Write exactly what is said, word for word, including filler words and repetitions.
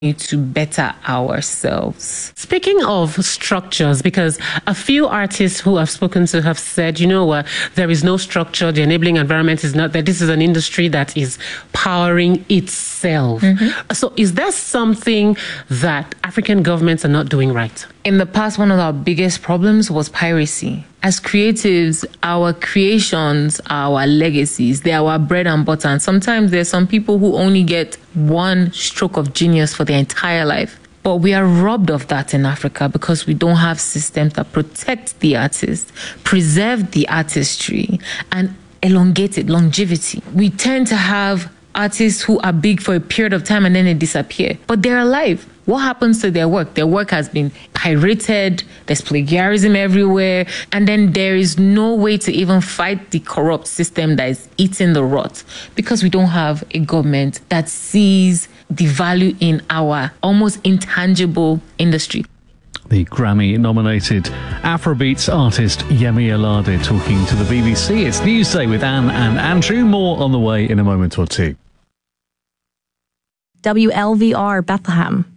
to better ourselves. Speaking of structures, because a few artists who I've spoken to have said, you know what, there is no structure, the enabling environment is not, that this is an industry that is powering itself. Mm-hmm. So is there something that African governments are not doing right? In the past, one of our biggest problems was piracy. As creatives, our creations, our legacies, they're our bread and butter. And sometimes there's some people who only get one stroke of genius for their entire life. But we are robbed of that in Africa because we don't have systems that protect the artist, preserve the artistry, and elongate it, longevity. We tend to have artists who are big for a period of time and then they disappear. But they're alive. What happens to their work? Their work has been pirated, there's plagiarism everywhere, and then there is no way to even fight the corrupt system that is eating the rot because we don't have a government that sees the value in our almost intangible industry. The Grammy-nominated Afrobeats artist Yemi Alade talking to the B B C. It's Newsday with Anne and Andrew. More on the way in a moment or two. W L V R Bethlehem.